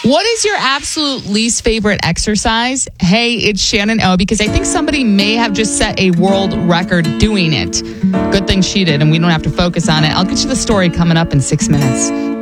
What is your absolute least favorite exercise? Hey, it's Shannon O, because I think somebody may have just set a world record doing it. Good thing she did, and we don't have to focus on it. I'll get you the story coming up in 6 minutes.